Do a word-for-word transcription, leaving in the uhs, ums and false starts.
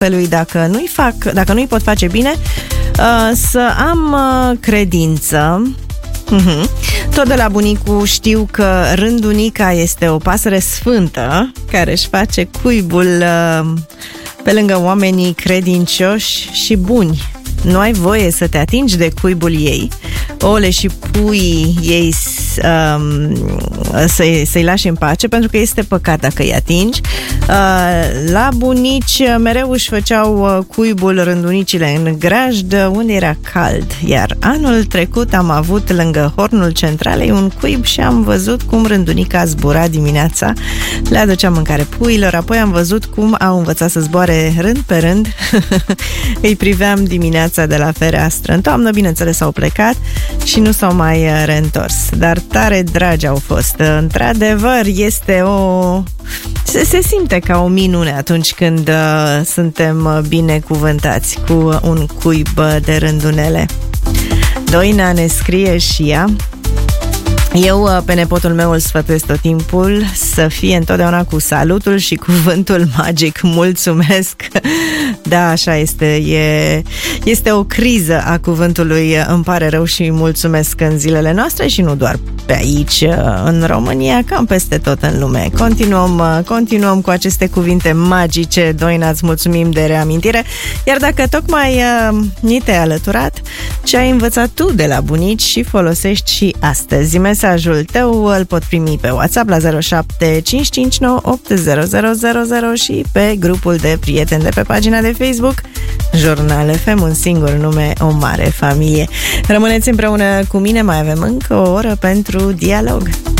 lui dacă nu-i fac, dacă nu-i pot face bine, să am credință. Uh-huh. Tot de la bunicul știu că rândunica este o pasăre sfântă care își face cuibul pe lângă oamenii credincioși și buni. Nu ai voie să te atingi de cuibul ei. Ouăle și puii ei um, să-i, să-i lași în pace, pentru că este păcat dacă îi atingi. Uh, la bunici mereu își făceau cuibul, rândunicile în grajd, unde era cald. Iar anul trecut am avut lângă hornul centralei un cuib și am văzut cum rândunica zbura dimineața. Le aducea mâncare puiilor, apoi am văzut cum au învățat să zboare rând pe rând. Îi priveam dimineața de la fereastră. În toamnă, bineînțeles, au plecat și nu s-au mai reîntors. Dar tare dragi au fost. Într-adevăr, este o... Se, se simte ca o minune atunci când uh, suntem binecuvântați cu un cuib de rândunele. Doina ne scrie și ea: eu pe nepotul meu îl sfătuiesc tot timpul să fie întotdeauna cu salutul și cuvântul magic. Mulțumesc! Da, așa este. E, este o criză a cuvântului. Îmi pare rău și mulțumesc în zilele noastre și nu doar pe aici, în România, cam peste tot în lume. Continuăm, continuăm cu aceste cuvinte magice. Doina, îți mulțumim de reamintire. Iar dacă tocmai uh, ni te-ai alăturat, ce ai învățat tu de la bunici și folosești și astăzi? Mesajul tău îl pot primi pe WhatsApp la zero șapte cinci cinci nouă opt zero zero zero zero și pe grupul de prieteni de pe pagina de Facebook Jurnal F M, un singur nume, o mare familie. Rămâneți împreună cu mine, mai avem încă o oră pentru dialog.